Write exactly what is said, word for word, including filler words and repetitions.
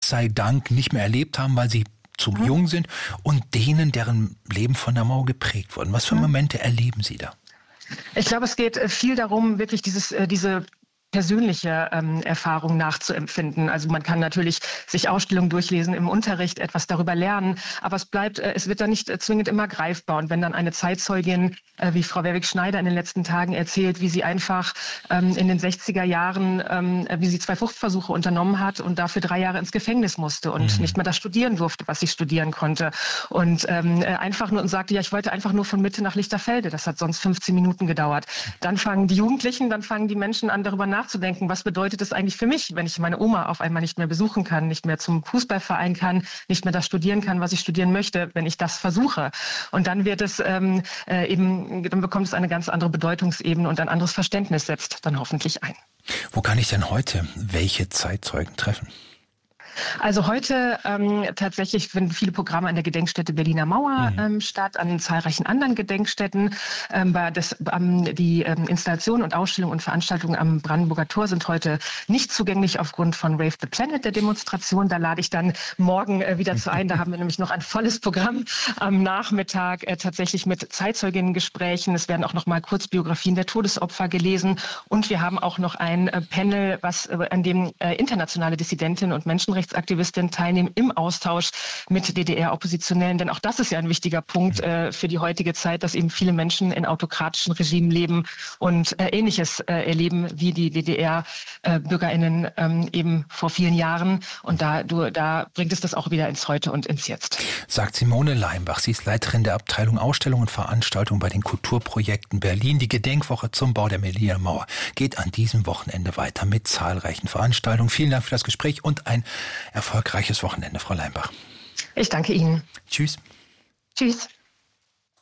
sei Dank nicht mehr erlebt haben, weil sie zu Mhm. jung sind, und denen, deren Leben von der Mauer geprägt wurden. Was für Mhm. Momente erleben Sie da? Ich glaube, es geht äh, viel darum, wirklich dieses, äh, diese persönliche ähm, Erfahrung nachzuempfinden. Also man kann natürlich sich Ausstellungen durchlesen im Unterricht, etwas darüber lernen, aber es bleibt, äh, es wird dann nicht äh, zwingend immer greifbar. Und wenn dann eine Zeitzeugin, äh, wie Frau Werwig-Schneider in den letzten Tagen erzählt, wie sie einfach ähm, in den sechziger Jahren, ähm, wie sie zwei Fruchtversuche unternommen hat und dafür drei Jahre ins Gefängnis musste und Mhm. nicht mehr das studieren durfte, was sie studieren konnte. Und ähm, äh, einfach nur und sagte, ja, ich wollte einfach nur von Mitte nach Lichterfelde. Das hat sonst fünfzehn Minuten gedauert. Dann fangen die Jugendlichen, dann fangen die Menschen an, darüber nachzudenken, was bedeutet es eigentlich für mich, wenn ich meine Oma auf einmal nicht mehr besuchen kann, nicht mehr zum Fußballverein kann, nicht mehr das studieren kann, was ich studieren möchte, wenn ich das versuche. Und dann wird es ähm, äh, eben, dann bekommt es eine ganz andere Bedeutungsebene und ein anderes Verständnis setzt dann hoffentlich ein. Wo kann ich denn heute welche Zeitzeugen treffen? Also heute ähm, tatsächlich finden viele Programme an der Gedenkstätte Berliner Mauer Mhm. ähm, statt, an zahlreichen anderen Gedenkstätten. Ähm, bei das, ähm, die ähm, Installationen und Ausstellungen und Veranstaltungen am Brandenburger Tor sind heute nicht zugänglich aufgrund von Rave the Planet, der Demonstration. Da lade ich dann morgen äh, wieder zu ein. Da haben wir nämlich noch ein volles Programm am Nachmittag, äh, tatsächlich mit Zeitzeuginnen-Gesprächen. Es werden auch noch mal Kurzbiografien der Todesopfer gelesen. Und wir haben auch noch ein äh, Panel, was, äh, an dem äh, internationale Dissidentinnen und Menschenrechtsaktivistinnen teilnehmen im Austausch mit D D R-Oppositionellen. Denn auch das ist ja ein wichtiger Punkt äh, für die heutige Zeit, dass eben viele Menschen in autokratischen Regimen leben und äh, Ähnliches äh, erleben wie die D D R-BürgerInnen äh, ähm, eben vor vielen Jahren. Und da, du, da bringt es das auch wieder ins Heute und ins Jetzt. Sagt Simone Leimbach. Sie ist Leiterin der Abteilung Ausstellung und Veranstaltung bei den Kulturprojekten Berlin. Die Gedenkwoche zum Bau der Berliner Mauer geht an diesem Wochenende weiter mit zahlreichen Veranstaltungen. Vielen Dank für das Gespräch und ein erfolgreiches Wochenende, Frau Leimbach. Ich danke Ihnen. Tschüss. Tschüss.